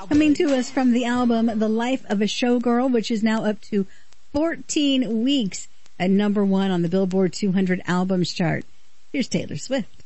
Coming to us from the album The Life of a Showgirl, which is now up to 14 weeks at number 1 on the Billboard 200 albums chart. Here's Taylor Swift.